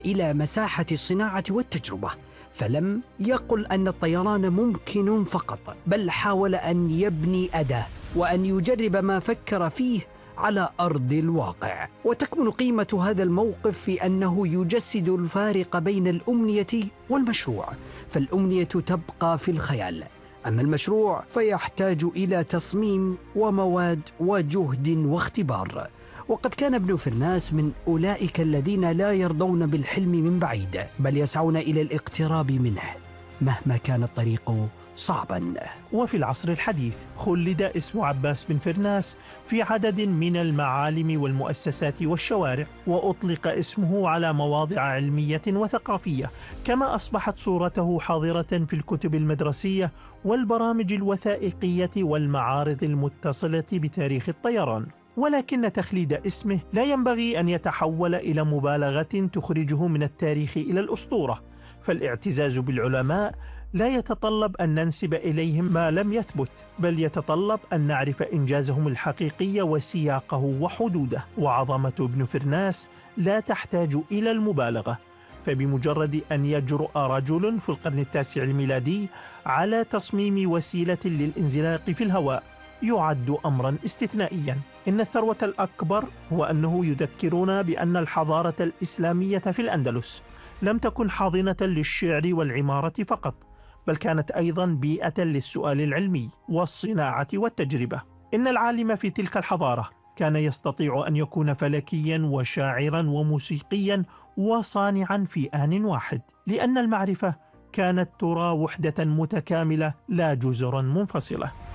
إلى مساحة الصناعة والتجربة، فلم يقل أن الطيران ممكن فقط، بل حاول أن يبني أداة وأن يجرب ما فكر فيه على أرض الواقع. وتكمن قيمة هذا الموقف في أنه يجسد الفارق بين الأمنية والمشروع، فالأمنية تبقى في الخيال، أما المشروع فيحتاج إلى تصميم ومواد وجهد واختبار. وقد كان ابن فرناس من أولئك الذين لا يرضون بالحلم من بعيد، بل يسعون إلى الاقتراب منه مهما كان الطريق صعبا. وفي العصر الحديث خلد اسم عباس بن فرناس في عدد من المعالم والمؤسسات والشوارع، وأطلق اسمه على مواضع علمية وثقافية، كما أصبحت صورته حاضرة في الكتب المدرسية والبرامج الوثائقية والمعارض المتصلة بتاريخ الطيران. ولكن تخليد اسمه لا ينبغي أن يتحول إلى مبالغة تخرجه من التاريخ إلى الأسطورة، فالاعتزاز بالعلماء لا يتطلب أن ننسب إليهم ما لم يثبت، بل يتطلب أن نعرف إنجازهم الحقيقي وسياقه وحدوده. وعظمة ابن فرناس لا تحتاج إلى المبالغة، فبمجرد أن يجرؤ رجل في القرن التاسع الميلادي على تصميم وسيلة للانزلاق في الهواء يعد أمرا استثنائيا. إن الثروة الأكبر هو أنه يذكرنا بأن الحضارة الإسلامية في الأندلس لم تكن حاضنة للشعر والعمارة فقط، بل كانت أيضا بيئة للسؤال العلمي والصناعة والتجربة. إن العالم في تلك الحضارة كان يستطيع أن يكون فلكيا وشاعرا وموسيقيا وصانعا في آن واحد، لأن المعرفة كانت ترى وحدة متكاملة لا جزرا منفصلة.